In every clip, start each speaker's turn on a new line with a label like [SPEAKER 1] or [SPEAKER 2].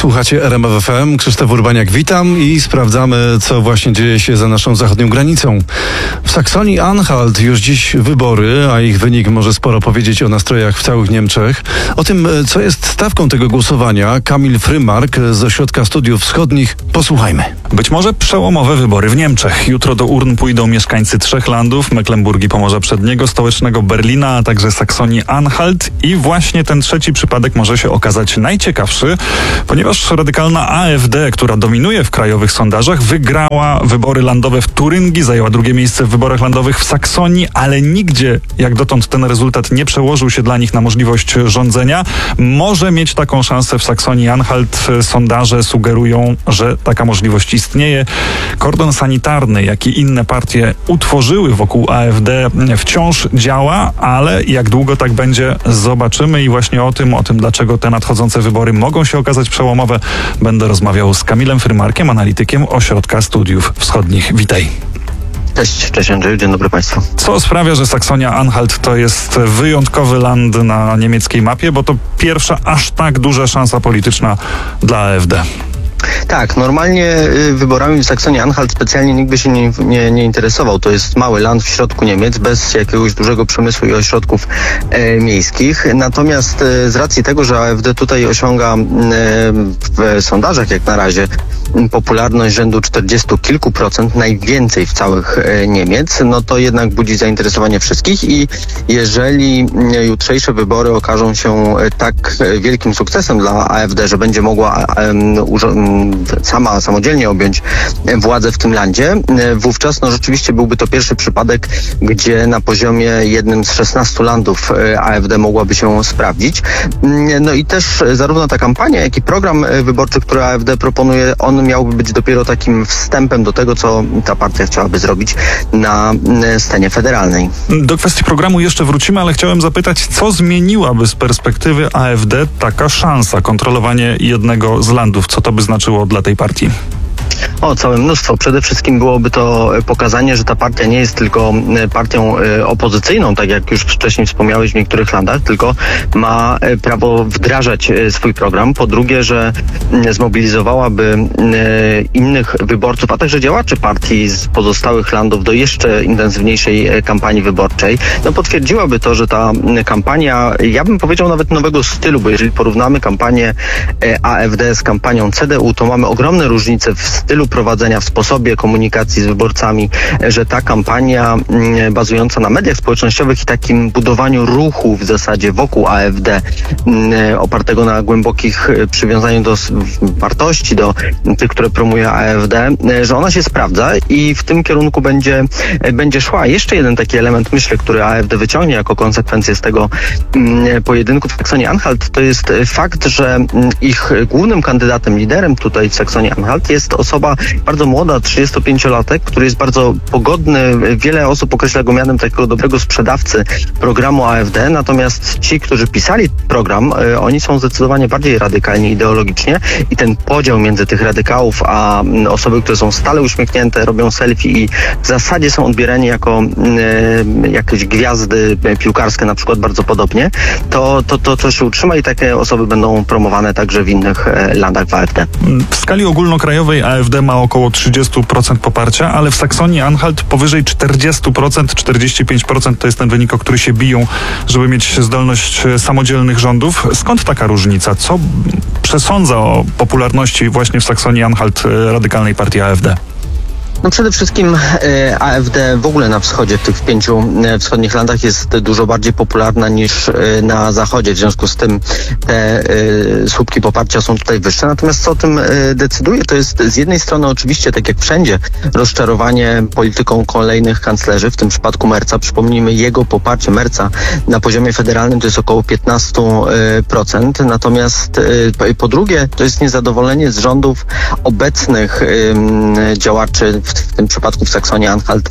[SPEAKER 1] Słuchacie RMF FM, Krzysztof Urbaniak, witam i sprawdzamy, co właśnie dzieje się za naszą zachodnią granicą. W Saksonii-Anhalt już dziś wybory, a ich wynik może sporo powiedzieć o nastrojach w całych Niemczech. O tym, co jest stawką tego głosowania, Kamil Frymark z Ośrodka Studiów Wschodnich. Posłuchajmy.
[SPEAKER 2] Być może przełomowe wybory w Niemczech. Jutro do urn pójdą mieszkańcy 3 landów, Mecklenburgii Pomorza Przedniego, stołecznego Berlina, a także Saksonii-Anhalt i właśnie ten trzeci przypadek może się okazać najciekawszy, ponieważ radykalna AfD, która dominuje w krajowych sondażach, wygrała wybory landowe w Turyngii, zajęła drugie miejsce w wyborach landowych w Saksonii, ale nigdzie jak dotąd ten rezultat nie przełożył się dla nich na możliwość rządzenia. Może mieć taką szansę w Saksonii-Anhalt. Sondaże sugerują, że taka możliwość istnieje. Kordon sanitarny, jak i inne partie utworzyły wokół AfD, wciąż działa, ale jak długo tak będzie, zobaczymy i właśnie o tym, dlaczego te nadchodzące wybory mogą się okazać przełomowe, będę rozmawiał z Kamilem Frymarkiem, analitykiem Ośrodka Studiów Wschodnich. Witaj.
[SPEAKER 3] Cześć Andrzeju, dzień dobry Państwu.
[SPEAKER 2] Co sprawia, że Saksonia-Anhalt to jest wyjątkowy land na niemieckiej mapie, bo to pierwsza aż tak duża szansa polityczna dla AfD?
[SPEAKER 3] Tak, normalnie wyborami w Saksonii-Anhalt specjalnie nikt by się nie interesował. To jest mały land w środku Niemiec, bez jakiegoś dużego przemysłu i ośrodków miejskich. Natomiast z racji tego, że AfD tutaj osiąga w sondażach jak na razie popularność rzędu 40 kilku procent, najwięcej w całych Niemiec, no to jednak budzi zainteresowanie wszystkich i jeżeli jutrzejsze wybory okażą się tak wielkim sukcesem dla AfD, że będzie mogła samodzielnie objąć władzę w tym landzie, wówczas rzeczywiście byłby to pierwszy przypadek, gdzie na poziomie jednym z 16 landów AfD mogłaby się sprawdzić. No i też zarówno ta kampania, jak i program wyborczy, który AfD proponuje, on miałby być dopiero takim wstępem do tego, co ta partia chciałaby zrobić na scenie federalnej.
[SPEAKER 2] Do kwestii programu jeszcze wrócimy, ale chciałem zapytać, co zmieniłaby z perspektywy AfD taka szansa, kontrolowanie jednego z landów? Co to by znaczyło dla tej partii?
[SPEAKER 3] Całe mnóstwo. Przede wszystkim byłoby to pokazanie, że ta partia nie jest tylko partią opozycyjną, tak jak już wcześniej wspomniałeś w niektórych landach, tylko ma prawo wdrażać swój program. Po drugie, że zmobilizowałaby innych wyborców, a także działaczy partii z pozostałych landów do jeszcze intensywniejszej kampanii wyborczej. Potwierdziłaby to, że ta kampania, ja bym powiedział nawet nowego stylu, bo jeżeli porównamy kampanię AfD z kampanią CDU, to mamy ogromne różnice w stylu prowadzenia, w sposobie komunikacji z wyborcami, że ta kampania bazująca na mediach społecznościowych i takim budowaniu ruchu w zasadzie wokół AfD, opartego na głębokich przywiązaniu do wartości, do tych, które promuje AfD, że ona się sprawdza i w tym kierunku będzie szła. Jeszcze jeden taki element, myślę, który AfD wyciągnie jako konsekwencję z tego pojedynku w Saksonii-Anhalt, to jest fakt, że ich głównym kandydatem, liderem tutaj w Saksonii-Anhalt jest osoba bardzo młoda, 35-latek, który jest bardzo pogodny. Wiele osób określa go mianem takiego dobrego sprzedawcy programu AfD, natomiast ci, którzy pisali program, oni są zdecydowanie bardziej radykalni ideologicznie i ten podział między tych radykałów a osoby, które są stale uśmiechnięte, robią selfie i w zasadzie są odbierani jako jakieś gwiazdy piłkarskie na przykład bardzo podobnie, to się utrzyma i takie osoby będą promowane także w innych landach w AfD.
[SPEAKER 2] W skali ogólnokrajowej AfD ma około 30% poparcia, ale w Saksonii-Anhalt powyżej 40%, 45% to jest ten wynik, o który się biją, żeby mieć zdolność samodzielnych rządów. Skąd taka różnica? Co przesądza o popularności właśnie w Saksonii-Anhalt radykalnej partii AfD?
[SPEAKER 3] Przede wszystkim AfD w ogóle na wschodzie, w tych 5 wschodnich landach jest dużo bardziej popularna niż na zachodzie. W związku z tym te słupki poparcia są tutaj wyższe. Natomiast co o tym decyduje, to jest z jednej strony oczywiście, tak jak wszędzie, rozczarowanie polityką kolejnych kanclerzy, w tym przypadku Merza. Przypomnijmy, jego poparcie Merza na poziomie federalnym to jest około 15%. Natomiast po drugie, to jest niezadowolenie z rządów obecnych działaczy w w tym przypadku w Saksonii-Anhalt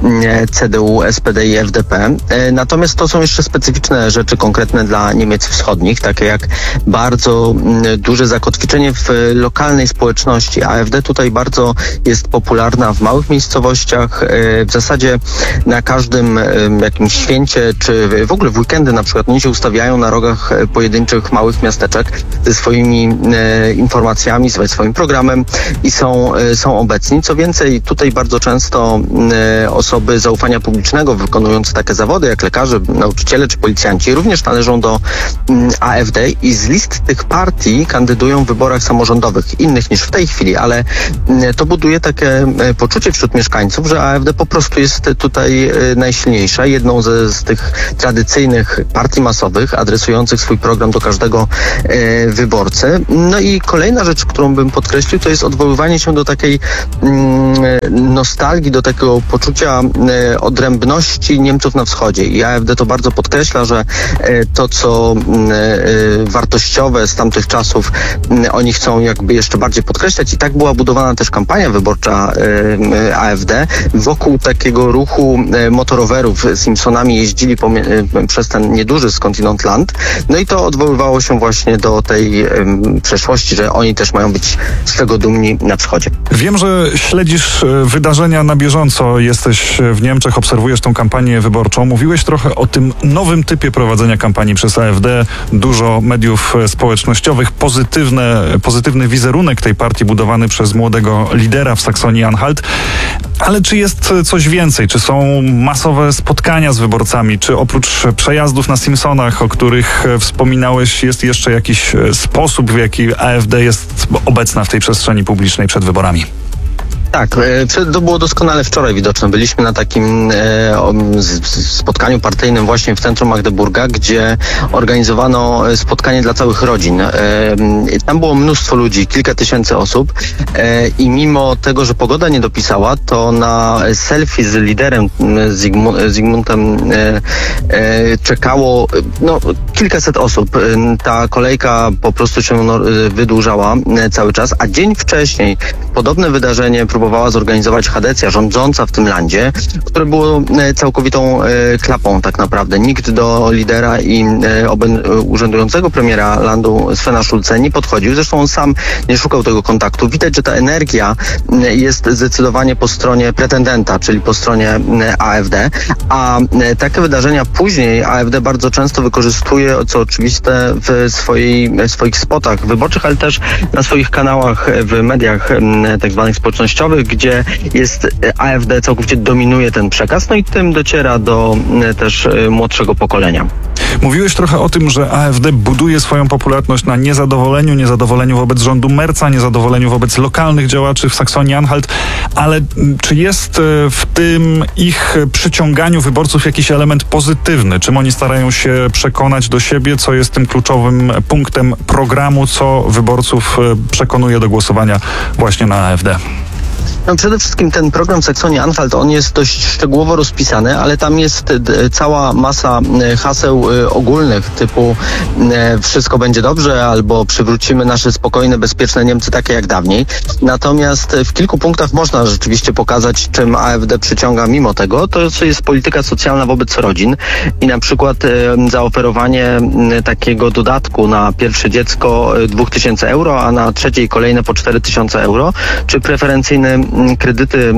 [SPEAKER 3] CDU, SPD i FDP. Natomiast to są jeszcze specyficzne rzeczy konkretne dla Niemiec wschodnich, takie jak bardzo duże zakotwiczenie w lokalnej społeczności. AfD tutaj bardzo jest popularna w małych miejscowościach. W zasadzie na każdym jakimś święcie, czy w ogóle w weekendy na przykład oni się ustawiają na rogach pojedynczych małych miasteczek ze swoimi informacjami, ze swoim programem i są obecni. Co więcej, tutaj bardzo często osoby zaufania publicznego wykonujące takie zawody jak lekarze, nauczyciele czy policjanci również należą do AfD i z list tych partii kandydują w wyborach samorządowych, innych niż w tej chwili, ale to buduje takie poczucie wśród mieszkańców, że AfD po prostu jest tutaj najsilniejsza, jedną z tych tradycyjnych partii masowych, adresujących swój program do każdego wyborcy. No i kolejna rzecz, którą bym podkreślił, to jest odwoływanie się do takiej nostalgii, do takiego poczucia odrębności Niemców na wschodzie. I AfD to bardzo podkreśla, że to, co wartościowe z tamtych czasów, oni chcą jakby jeszcze bardziej podkreślać i tak była budowana też kampania wyborcza AfD. Wokół takiego ruchu motorowerów Simpsonami jeździli przez ten nieduży skądinąd land. No i to odwoływało się właśnie do tej przeszłości, że oni też mają być z tego dumni na wschodzie.
[SPEAKER 2] Wiem, że śledzisz wydarzenia na bieżąco, jesteś w Niemczech, obserwujesz tą kampanię wyborczą. Mówiłeś trochę o tym nowym typie prowadzenia kampanii przez AfD. Dużo mediów społecznościowych, pozytywny wizerunek tej partii budowany przez młodego lidera w Saksonii-Anhalt. Ale czy jest coś więcej? Czy są masowe spotkania z wyborcami? Czy oprócz przejazdów na Simpsonach, o których wspominałeś, jest jeszcze jakiś sposób, w jaki AfD jest obecna w tej przestrzeni publicznej przed wyborami?
[SPEAKER 3] Tak, to było doskonale wczoraj widoczne. Byliśmy na takim spotkaniu partyjnym właśnie w centrum Magdeburga, gdzie organizowano spotkanie dla całych rodzin. Tam było mnóstwo ludzi, kilka tysięcy osób i mimo tego, że pogoda nie dopisała, to na selfie z liderem Zygmuntem czekało kilkaset osób. Ta kolejka po prostu się wydłużała cały czas, a dzień wcześniej podobne wydarzenie próbowała zorganizować Hadecja, rządząca w tym landzie, które było całkowitą klapą tak naprawdę. Nikt do lidera i urzędującego premiera landu Svena Schulze nie podchodził. Zresztą on sam nie szukał tego kontaktu. Widać, że ta energia jest zdecydowanie po stronie pretendenta, czyli po stronie AfD, a takie wydarzenia później AfD bardzo często wykorzystuje, co oczywiste, w swoich spotach wyborczych, ale też na swoich kanałach w mediach tak zwanych społecznościowych, gdzie jest AfD całkowicie dominuje ten przekaz, no i tym dociera do też młodszego pokolenia.
[SPEAKER 2] Mówiłeś trochę o tym, że AfD buduje swoją popularność na niezadowoleniu wobec rządu Merza, niezadowoleniu wobec lokalnych działaczy w Saksonii-Anhalt, ale czy jest w tym ich przyciąganiu wyborców jakiś element pozytywny? Czym oni starają się przekonać do siebie, co jest tym kluczowym punktem programu, co wyborców przekonuje do głosowania właśnie na AfD?
[SPEAKER 3] No przede wszystkim ten program Saksonii-Anhalt, on jest dość szczegółowo rozpisany, ale tam jest cała masa haseł ogólnych typu wszystko będzie dobrze albo przywrócimy nasze spokojne, bezpieczne Niemcy takie jak dawniej. Natomiast w kilku punktach można rzeczywiście pokazać, czym AfD przyciąga mimo tego. To jest polityka socjalna wobec rodzin i na przykład zaoferowanie takiego dodatku na pierwsze dziecko 2000 euro, a na trzecie i kolejne po 4000 euro, czy preferencyjne kredyty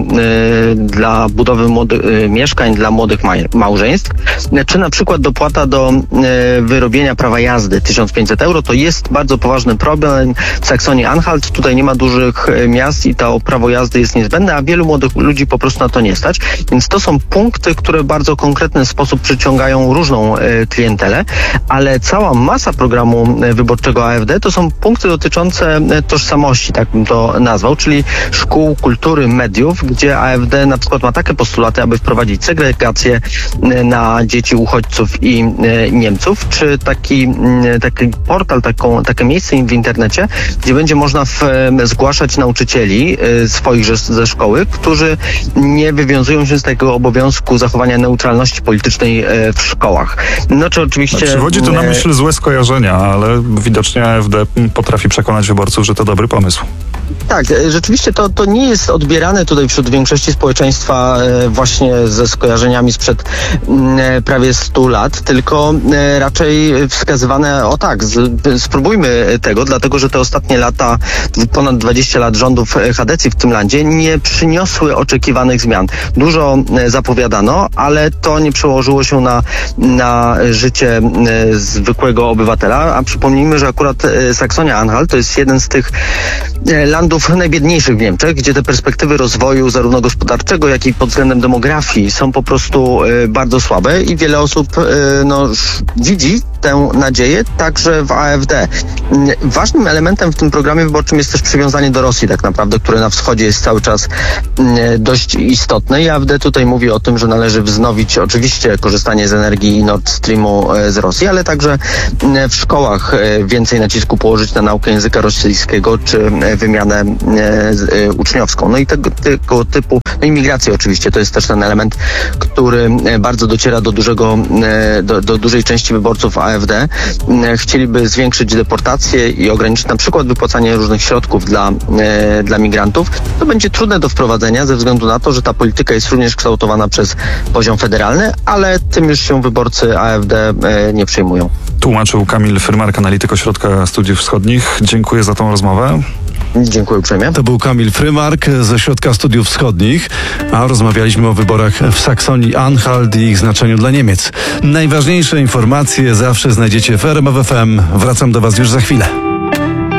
[SPEAKER 3] dla budowy mieszkań dla młodych małżeństw, czy na przykład dopłata do wyrobienia prawa jazdy 1500 euro. To jest bardzo poważny problem w Saksonii-Anhalt. Tutaj nie ma dużych miast i to prawo jazdy jest niezbędne, a wielu młodych ludzi po prostu na to nie stać. Więc to są punkty, które w bardzo konkretny sposób przyciągają różną klientelę, ale cała masa programu wyborczego AfD to są punkty dotyczące tożsamości, tak bym to nazwał, czyli szkół, kultury, mediów, gdzie AfD na przykład ma takie postulaty, aby wprowadzić segregację na dzieci uchodźców i Niemców, czy taki portal, takie miejsce w internecie, gdzie będzie można zgłaszać nauczycieli swoich ze szkoły, którzy nie wywiązują się z takiego obowiązku zachowania neutralności politycznej w szkołach. No czy oczywiście...
[SPEAKER 2] Przywodzi to na myśl złe skojarzenia, ale widocznie AfD potrafi przekonać wyborców, że to dobry pomysł.
[SPEAKER 3] Tak, rzeczywiście to nie jest odbierane tutaj wśród większości społeczeństwa właśnie ze skojarzeniami sprzed prawie 100 lat, tylko raczej wskazywane, spróbujmy tego, dlatego że te ostatnie lata, ponad 20 lat rządów chadecji w tym landzie nie przyniosły oczekiwanych zmian. Dużo zapowiadano, ale to nie przełożyło się na życie zwykłego obywatela, a przypomnijmy, że akurat Saksonia-Anhalt to jest jeden z tych landów najbiedniejszych w Niemczech, gdzie te perspektywy rozwoju zarówno gospodarczego, jak i pod względem demografii są po prostu bardzo słabe i wiele osób widzi tę nadzieję także w AfD. Ważnym elementem w tym programie wyborczym jest też przywiązanie do Rosji tak naprawdę, które na wschodzie jest cały czas dość istotne i AfD tutaj mówi o tym, że należy wznowić oczywiście korzystanie z energii Nord Streamu z Rosji, ale także w szkołach więcej nacisku położyć na naukę języka rosyjskiego czy wymianę uczniowską. No i tego typu, imigrację oczywiście, to jest też ten element, który bardzo dociera do dużej części wyborców AfD. Chcieliby zwiększyć deportację i ograniczyć na przykład wypłacanie różnych środków dla migrantów. To będzie trudne do wprowadzenia ze względu na to, że ta polityka jest również kształtowana przez poziom federalny, ale tym już się wyborcy AfD nie przejmują.
[SPEAKER 2] Tłumaczył Kamil Frymark, analityk Ośrodka Studiów Wschodnich. Dziękuję za tą rozmowę.
[SPEAKER 3] Dziękuję uprzejmie.
[SPEAKER 1] To był Kamil Frymark ze Ośrodka Studiów Wschodnich, a rozmawialiśmy o wyborach w Saksonii-Anhalt i ich znaczeniu dla Niemiec. Najważniejsze informacje zawsze znajdziecie w RMF FM. Wracam do Was już za chwilę.